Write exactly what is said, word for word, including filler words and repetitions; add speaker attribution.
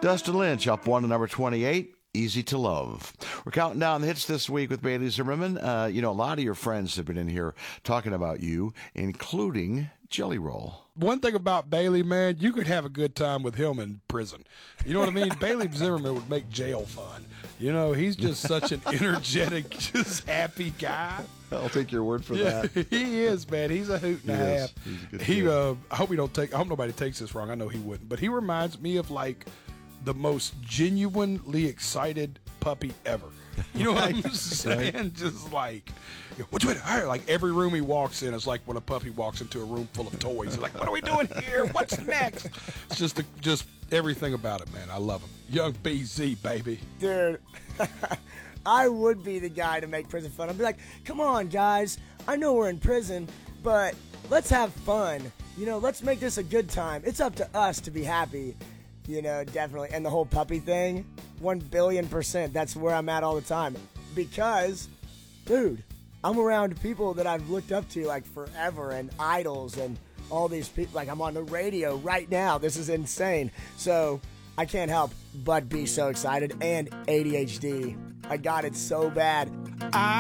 Speaker 1: Dustin Lynch up one to number twenty-eight. Easy to Love. We're counting down the hits this week with Bailey Zimmerman. Uh, you know, a lot of your friends have been in here talking about you, including Jelly Roll.
Speaker 2: One thing about Bailey, man, you could have a good time with him in prison. You know what I mean? Bailey Zimmerman would make jail fun. You know, he's just such an energetic, just happy guy.
Speaker 1: I'll take your word for
Speaker 2: yeah,
Speaker 1: that.
Speaker 2: He is, man. He's a hoot and
Speaker 1: he
Speaker 2: a
Speaker 1: is.
Speaker 2: half.
Speaker 1: He's a good
Speaker 2: he,
Speaker 1: kid.
Speaker 2: uh, I hope he don't take. I hope nobody takes this wrong. I know he wouldn't, but he reminds me of like the most genuinely excited puppy ever. You know what I'm saying? Right. Just like, what's with her? Like every room he walks in is like when a puppy walks into a room full of toys. He's like, what are we doing here? What's next? It's just the, just everything about it, man. I love him. Young B Z, baby.
Speaker 3: Dude, I would be the guy to make prison fun. I'd be like, come on, guys. I know we're in prison, but let's have fun. You know, let's make this a good time. It's up to us to be happy. You know, definitely. And the whole puppy thing, one billion percent. That's where I'm at all the time. Because, dude, I'm around people that I've looked up to, like, forever, and idols, and all these people. Like, I'm on the radio right now. This is insane. So, I can't help but be so excited. And A D H D. I got it so bad.
Speaker 2: I